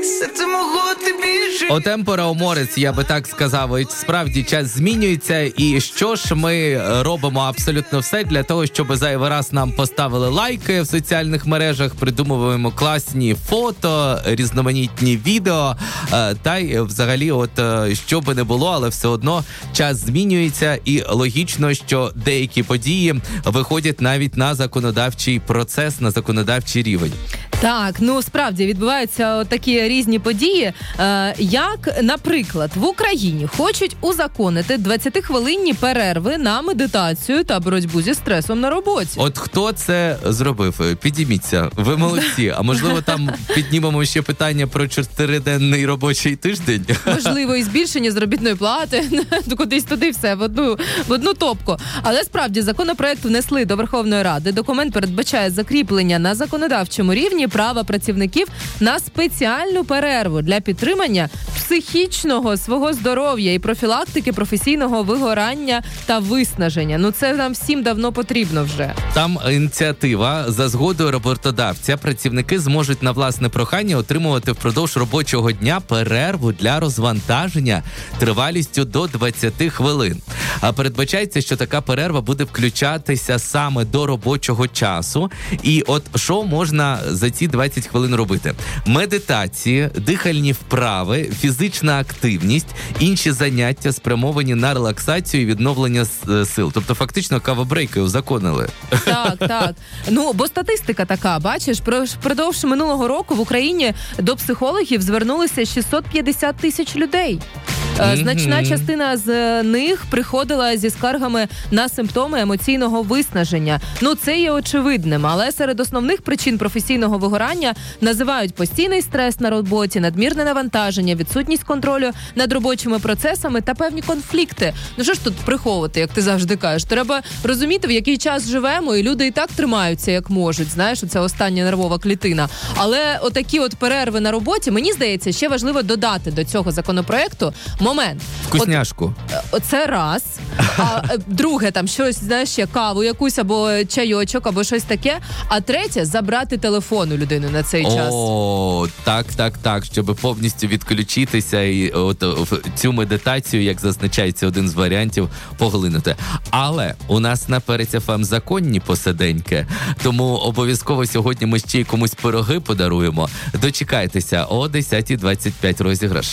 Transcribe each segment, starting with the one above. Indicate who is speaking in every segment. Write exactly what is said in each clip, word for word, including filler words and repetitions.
Speaker 1: серце мого ти більше.
Speaker 2: О темпора, о морець, я би так сказав. Справді час змінюється, і що ж ми робимо абсолютно все для того, щоб зайвий раз нам поставили лайки в соціальних мережах, придумуємо класні фото, різноманітні відео, та й взагалі, от що би не було, але все одно час змінюється, і логічно, що деякі події виходять навіть на законодавчий процес, на законодавчий рівень.
Speaker 3: Так, ну справді відбуваються такі різні події, е, як, наприклад, в Україні хочуть узаконити двадцятихвилинні перерви на медитацію та боротьбу зі стресом на роботі.
Speaker 2: От хто це зробив? Підійміться, ви молодці. А можливо, там піднімемо ще питання про чотириденний робочий тиждень?
Speaker 3: Можливо, і збільшення заробітної плати, кудись туди все, в одну, в одну топку. Але справді законопроект внесли до Верховної Ради. Документ передбачає закріплення на законодавчому рівні права працівників на спеціальну перерву для підтримання психічного свого здоров'я і профілактики професійного вигорання та виснаження. Ну це нам всім давно потрібно вже.
Speaker 2: Там ініціатива: за згодою роботодавця працівники зможуть на власне прохання отримувати впродовж робочого дня перерву для розвантаження тривалістю до двадцяти хвилин. А передбачається, що така перерва буде включатися саме до робочого часу. І от що можна за ці двадцять хвилин робити? Медитації, дихальні вправи, фізична активність, інші заняття спрямовані на релаксацію і відновлення сил. Тобто фактично кавобрейки узаконили.
Speaker 3: Так, так. Ну, бо статистика така, бачиш, впродовж минулого року в Україні до психологів звернулися шістсот п'ятдесят тисяч людей. Mm-hmm. Значна частина з них приходила зі скаргами на симптоми емоційного виснаження. Ну, це є очевидним, але серед основних причин професійного вигорання називають постійний стрес на роботі, надмірне навантаження, відсутність контролю над робочими процесами та певні конфлікти. Ну, що ж тут приховувати, як ти завжди кажеш? Треба розуміти, в який час живемо, і люди і так тримаються, як можуть. Знаєш, це остання нервова клітина. Але отакі от перерви на роботі, мені здається, ще важливо додати до цього законопроекту момент.
Speaker 2: Вкусняшку.
Speaker 3: От, це раз. А друге, там щось, знаєш, ще каву якусь, або чайочок, або щось таке. А третє, забрати телефон у людини на цей час.
Speaker 2: О, так, так, так, щоб повністю відключитися і от в цю медитацію, як зазначається один з варіантів, поглинути. Але у нас на Перець еф ем законні посиденьки, тому обов'язково сьогодні ми ще й комусь пироги подаруємо. Дочекайтеся, о десята двадцять п'ять розіграш.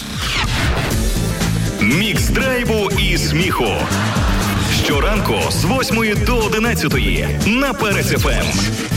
Speaker 4: Мікс драйву і сміху. Щоранку з восьмої до одинадцятої на Перець еф ем.